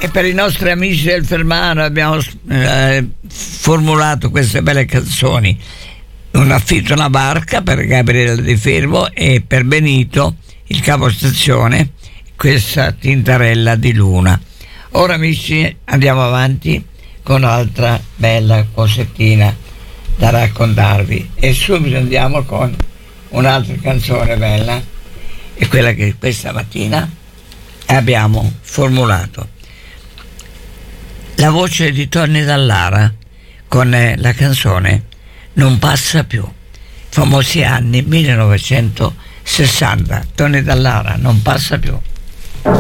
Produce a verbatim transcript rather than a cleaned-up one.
E per i nostri amici del Fermano abbiamo eh, formulato queste belle canzoni. Un affitto una barca per Gabriele Di Fermo e per Benito, il capostazione, questa Tintarella di Luna. Ora amici andiamo avanti con un'altra bella cosettina da raccontarvi e subito andiamo con un'altra canzone bella, è quella che questa mattina abbiamo formulato. La voce di Tony Dallara con la canzone Non passa più, famosi anni millenovecentosessanta. Tony Dallara, Non passa più.